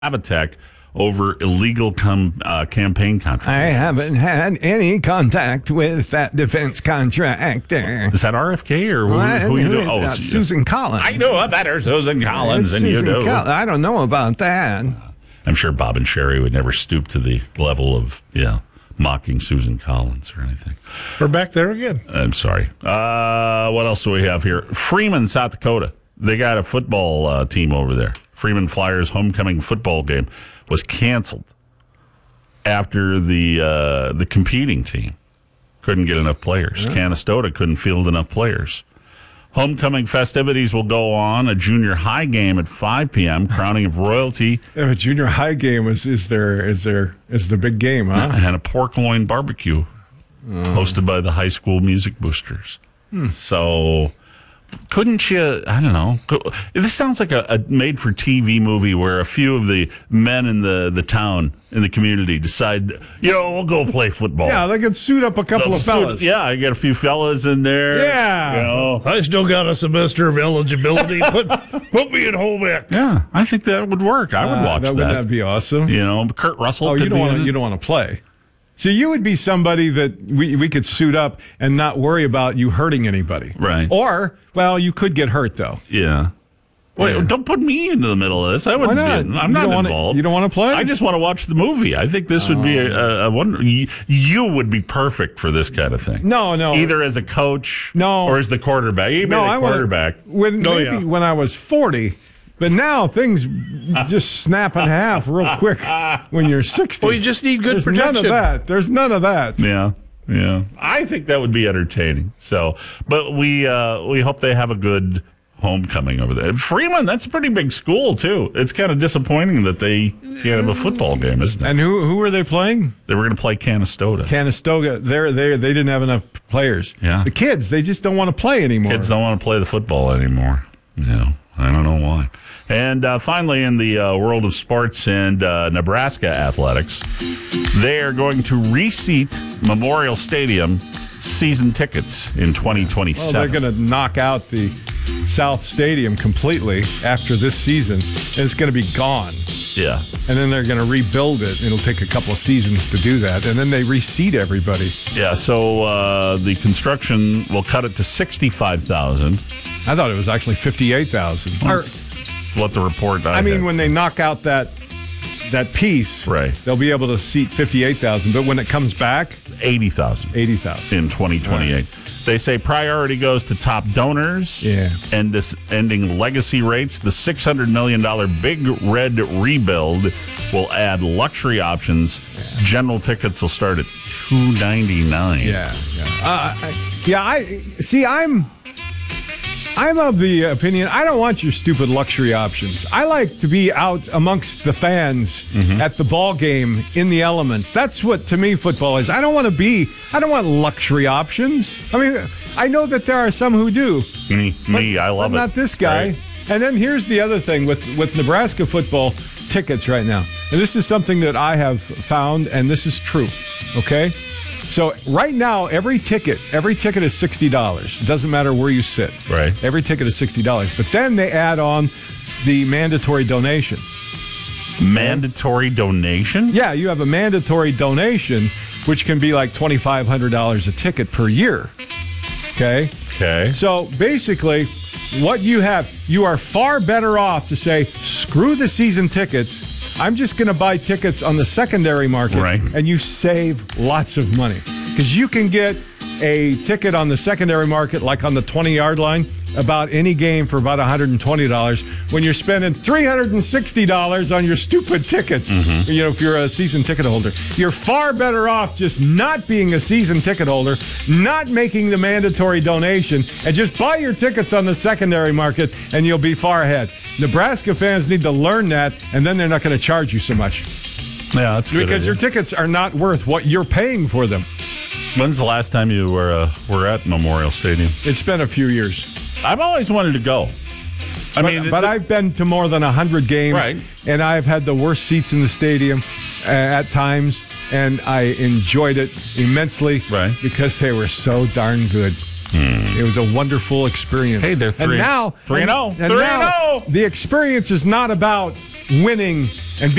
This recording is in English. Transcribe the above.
Habitat over illegal campaign contributions. I haven't had any contact with that defense contractor. Is that RFK or who you do? Oh, Susan Collins. I know about her, Susan Collins, and Susan you do. I don't know about that. I'm sure Bob and Sherry would never stoop to the level of mocking Susan Collins or anything. We're back there again. I'm sorry. What else do we have here? Freeman, South Dakota. They got a football team over there. Freeman Flyers homecoming football game was canceled after the competing team couldn't get enough players. Yeah. Canastota couldn't field enough players. Homecoming festivities will go on. A junior high game at 5 p.m. Crowning of royalty. Yeah, a junior high game is the big game, huh? And a pork loin barbecue hosted by the high school music boosters. So couldn't you, I don't know, this sounds like a made-for-TV movie where a few of the men in the town, in the community, decide, we'll go play football. Yeah, they could suit up a couple of fellas. I get a few fellas in there. Yeah. I still got a semester of eligibility. Put me at home ec. Yeah, I think that would work. I would watch that. Wouldn't that be awesome? Kurt Russell. Oh, you don't want to play. So you would be somebody that we could suit up and not worry about you hurting anybody. Right. Or, you could get hurt, though. Yeah. Wait, don't put me into the middle of this. I wouldn't. Why not? I'm not involved. You don't want to play? I just want to watch the movie. I think this would be a wonder. You would be perfect for this kind of thing. No. Either as a coach or as the quarterback. You'd be the quarterback. When I was 40... But now things just snap in half real quick when you're 60. Well, you just need good protection. There's none of that. Yeah. I think that would be entertaining. So, but we hope they have a good homecoming over there. Freeman, that's a pretty big school too. It's kind of disappointing that they can't have a football game, isn't it? And who were they playing? They were going to play Canastota. They didn't have enough players. Yeah. The kids, they just don't want to play anymore. Kids don't want to play the football anymore. I don't know why. And finally, in the world of sports and Nebraska athletics, they are going to reseat Memorial Stadium season tickets in 2027. Well, they're going to knock out the South Stadium completely after this season, and it's going to be gone. Yeah. And then they're going to rebuild it. It'll take a couple of seasons to do that, and then they reseat everybody. Yeah, so the construction will cut it to 65,000. I thought it was actually 58,000. That's what the report when they knock out that piece, right, they'll be able to seat 58,000. But when it comes back, 80,000 in 2028. Right. They say priority goes to top donors. Yeah. And this ending legacy rates. The $600 million Big Red rebuild will add luxury options. Yeah. General tickets will start at $299. I'm of the opinion, I don't want your stupid luxury options. I like to be out amongst the fans at the ball game in the elements. That's what, to me, football is. I don't want luxury options. I mean, I know that there are some who do. Me, I love it. Not this guy. Right. And then here's the other thing with Nebraska football tickets right now. And this is something that I have found, and this is true, okay? So right now, every ticket is $60. It doesn't matter where you sit. Right. Every ticket is $60. But then they add on the mandatory donation. Mandatory donation? Yeah, you have a mandatory donation, which can be like $2,500 a ticket per year. Okay? So basically, what you are far better off to say, screw the season tickets. I'm just going to buy tickets on the secondary market, right, and you save lots of money. Because you can get a ticket on the secondary market, like on the 20-yard line, about any game for about $120 when you're spending $360 on your stupid tickets. If you're a season ticket holder. You're far better off just not being a season ticket holder, not making the mandatory donation, and just buy your tickets on the secondary market, and you'll be far ahead. Nebraska fans need to learn that, and then they're not going to charge you so much. Yeah, that's good. Because your tickets are not worth what you're paying for them. When's the last time you were at Memorial Stadium? It's been a few years. I've always wanted to go. But I've been to more than 100 games, right, and I've had the worst seats in the stadium at times, and I enjoyed it immensely, right, because they were so darn good. It was a wonderful experience. Hey, they're 3-0. 3-0. The experience is not about winning and